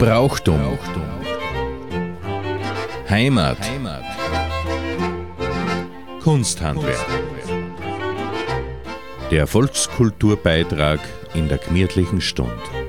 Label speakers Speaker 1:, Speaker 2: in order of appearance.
Speaker 1: Brauchtum. Heimat. Kunsthandwerk. Der Volkskulturbeitrag in der gemütlichen Stund.